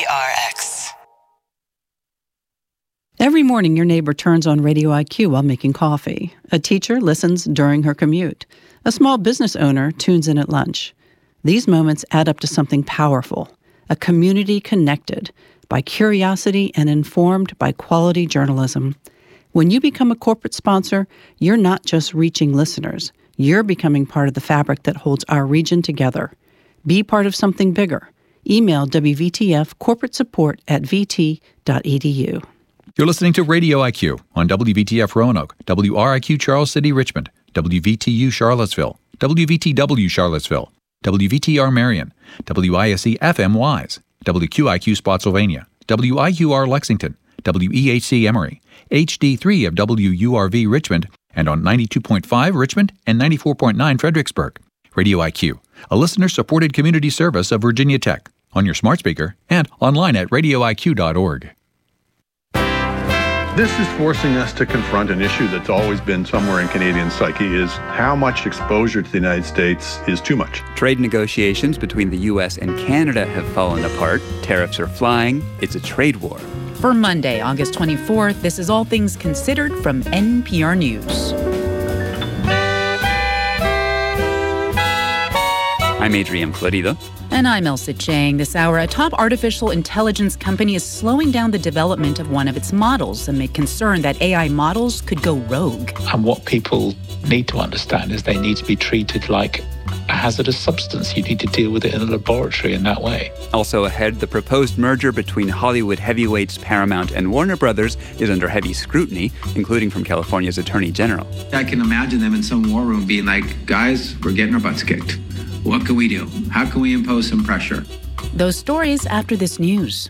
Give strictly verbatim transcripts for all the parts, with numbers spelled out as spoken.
R X. Every morning, your neighbor turns on Radio I Q while making coffee. A teacher listens during her commute. A small business owner tunes in at lunch. These moments add up to something powerful, a community connected by curiosity and informed by quality journalism. When you become a corporate sponsor, you're not just reaching listeners. You're becoming part of the fabric that holds our region together. Be part of something bigger. Email W V T F corporate support at v t dot e d u. You're listening to Radio I Q on W V T F Roanoke, W R I Q Charles City Richmond, W V T U Charlottesville, W V T W Charlottesville, W V T R Marion, W I S E F M Wise, W Q I Q Spotsylvania, W I Q R Lexington, W E H C Emory, H D three of W U R V Richmond, and on ninety-two point five Richmond and ninety-four point nine Fredericksburg. Radio I Q, a listener-supported community service of Virginia Tech, on your smart speaker and online at radio I Q dot org. This is forcing us to confront an issue that's always been somewhere in Canadian psyche, is how much exposure to the United States is too much. Trade negotiations between the U S and Canada have fallen apart. Tariffs are flying. It's a trade war. For Monday, August twenty-fourth, this is All Things Considered from N P R News. I'm Adrian Florido. And I'm Elsa Chang. This hour, a top artificial intelligence company is slowing down the development of one of its models amid concern that A I models could go rogue. And what people need to understand is they need to be treated like a hazardous substance. You need to deal with it in a laboratory in that way. Also ahead, the proposed merger between Hollywood heavyweights Paramount and Warner Brothers is under heavy scrutiny, including from California's Attorney General. I can imagine them in some war room being like, guys, we're getting our butts kicked. What can we do? How can we impose some pressure? Those stories after this news.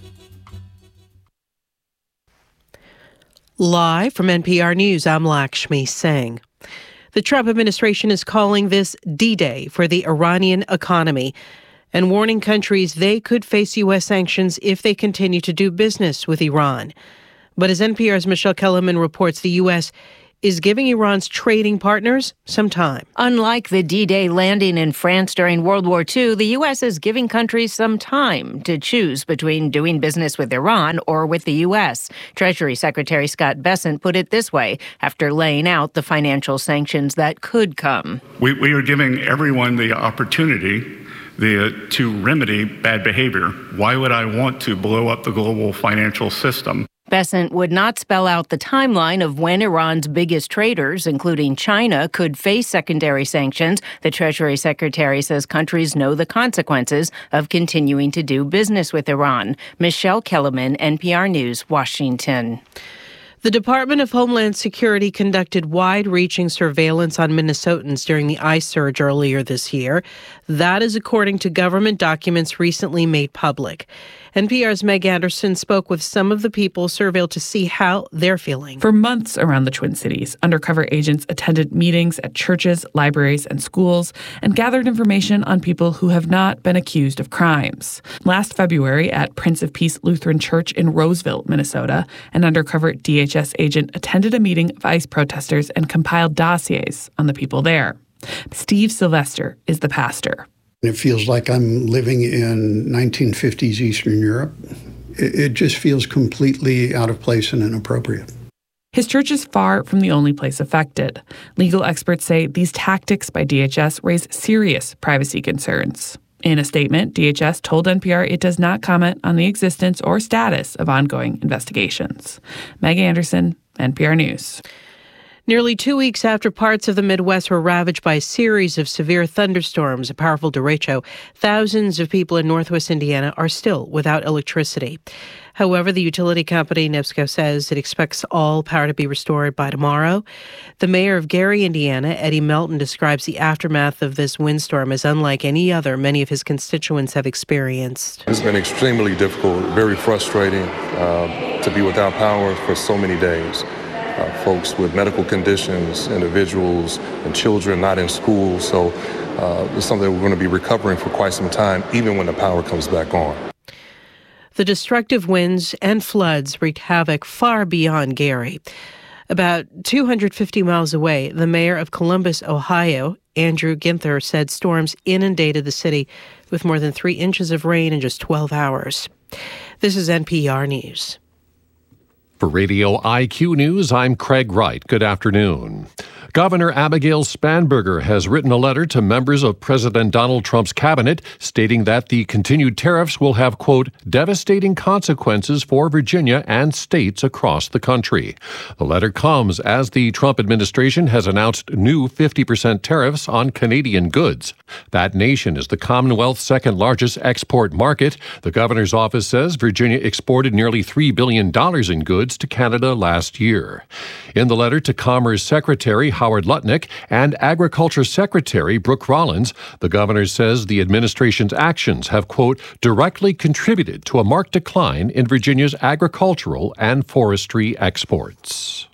Live from N P R News, I'm Lakshmi Singh. The Trump administration is calling this D-Day for the Iranian economy and warning countries they could face U S sanctions if they continue to do business with Iran. But as N P R's Michelle Kellerman reports, the U S is giving Iran's trading partners some time. Unlike the D-Day landing in France during World War Two, the U S is giving countries some time to choose between doing business with Iran or with the U S. Treasury Secretary Scott Bessent put it this way after laying out the financial sanctions that could come. We, we are giving everyone the opportunity the, to remedy bad behavior. Why would I want to blow up the global financial system? Bessent would not spell out the timeline of when Iran's biggest traders, including China, could face secondary sanctions. The Treasury Secretary says countries know the consequences of continuing to do business with Iran. Michelle Kellerman, N P R News, Washington. The Department of Homeland Security conducted wide-reaching surveillance on Minnesotans during the ICE surge earlier this year. That is according to government documents recently made public. N P R's Meg Anderson spoke with some of the people surveilled to see how they're feeling. For months around the Twin Cities, undercover agents attended meetings at churches, libraries, and schools and gathered information on people who have not been accused of crimes. Last February at Prince of Peace Lutheran Church in Roseville, Minnesota, an undercover D H S agent attended a meeting of ICE protesters and compiled dossiers on the people there. Steve Sylvester is the pastor. It feels like I'm living in nineteen fifties Eastern Europe. It just feels completely out of place and inappropriate. His church is far from the only place affected. Legal experts say these tactics by D H S raise serious privacy concerns. In a statement, D H S told N P R it does not comment on the existence or status of ongoing investigations. Meg Anderson, N P R News. Nearly two weeks after parts of the Midwest were ravaged by a series of severe thunderstorms, a powerful derecho, thousands of people in Northwest Indiana are still without electricity. However, the utility company NIPSCO says it expects all power to be restored by tomorrow. The mayor of Gary, Indiana, Eddie Melton, describes the aftermath of this windstorm as unlike any other many of his constituents have experienced. It's been extremely difficult, very frustrating uh, to be without power for so many days. Uh, folks with medical conditions, individuals and children not in school. So uh, it's something we're going to be recovering for quite some time, even when the power comes back on. The destructive winds and floods wreaked havoc far beyond Gary. About two hundred fifty miles away, the mayor of Columbus, Ohio, Andrew Ginther, said storms inundated the city with more than three inches of rain in just twelve hours. This is N P R News. For Radio I Q News, I'm Craig Wright. Good afternoon. Governor Abigail Spanberger has written a letter to members of President Donald Trump's cabinet stating that the continued tariffs will have, quote, devastating consequences for Virginia and states across the country. The letter comes as the Trump administration has announced new fifty percent tariffs on Canadian goods. That nation is the Commonwealth's second largest export market. The governor's office says Virginia exported nearly three billion dollars in goods to Canada last year. In the letter to Commerce Secretary Howard Lutnick and Agriculture Secretary Brooke Rollins, the governor says the administration's actions have, quote, directly contributed to a marked decline in Virginia's agricultural and forestry exports.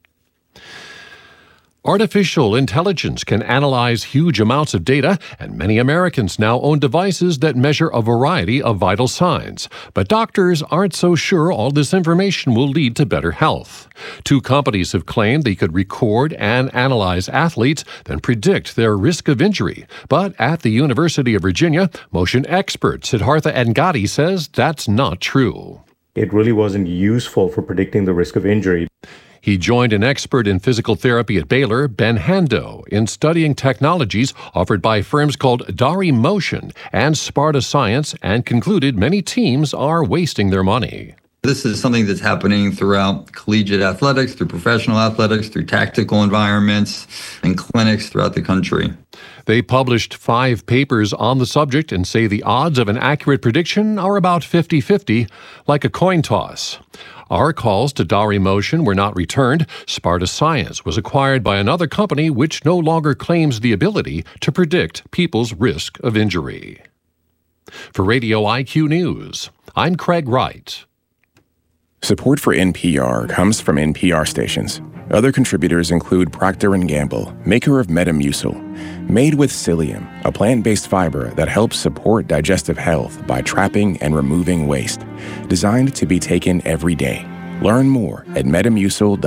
Artificial intelligence can analyze huge amounts of data, and many Americans now own devices that measure a variety of vital signs. But doctors aren't so sure all this information will lead to better health. Two companies have claimed they could record and analyze athletes, then predict their risk of injury. But at the University of Virginia, motion expert Siddhartha Engadi says that's not true. It really wasn't useful for predicting the risk of injury. He joined an expert in physical therapy at Baylor, Ben Hando, in studying technologies offered by firms called Dari Motion and Sparta Science, and concluded many teams are wasting their money. This is something that's happening throughout collegiate athletics, through professional athletics, through tactical environments, and clinics throughout the country. They published five papers on the subject and say the odds of an accurate prediction are about fifty-fifty, like a coin toss. Our calls to Dari Motion were not returned. Sparta Science was acquired by another company which no longer claims the ability to predict people's risk of injury. For Radio I Q News, I'm Craig Wright. Support for N P R comes from N P R stations. Other contributors include Procter and Gamble, maker of Metamucil, made with psyllium, a plant-based fiber that helps support digestive health by trapping and removing waste, designed to be taken every day. Learn more at metamucil.com.